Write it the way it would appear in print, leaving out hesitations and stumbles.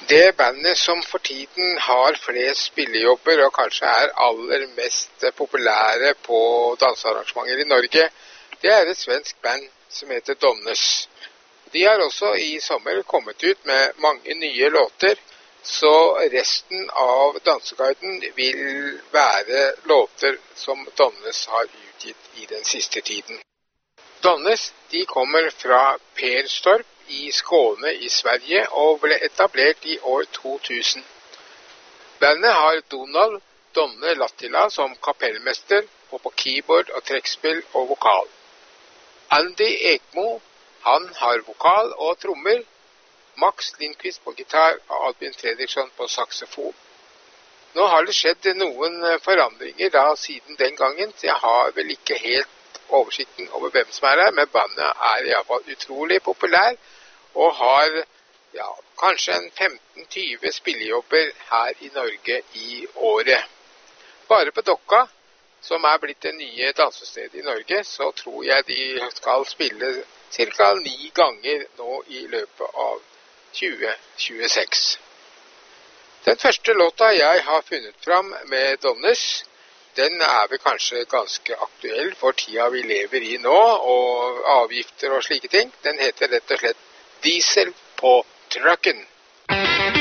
Det bandet som for tiden har flest spillejobber og kanskje er aller mest populære på dansearrangementer i Norge, det er et svensk band som heter Donnes. De har også i sommer kommet ut med mange nye låter, så resten av Danseguiden vil være låter som Donnes har utgitt i den siste tiden. Donnes, de kommer fra Perstorp i Skåne i Sverige og ble etablert i år 2000. Bandet har Donald Donne Lattila som kapellmester og på keyboard og trekkspill og vokal. Andy Ekmo, han har vokal og trommer, Max Lindqvist på gitar og Albin Fredriksson på saxofon. Nå har det skjedd noen forandringer da siden den gangen, så jeg har vel ikke helt oversikten over hvem som er her, men bandet er i hvert fall utrolig populær og har kanskje en 15-20 spillejobber her i Norge i året. Bare på Dokka, som er blitt det nye dansestedet i Norge, så tror jeg de skal spille ca. 9 ganger nå i løpet av 2026. Den første låta jeg har funnet fram med Donnes, den er vel kanskje ganske aktuell for tida vi lever i nå, og avgifter og slike ting. Den heter rett og slett Diesel på trucken.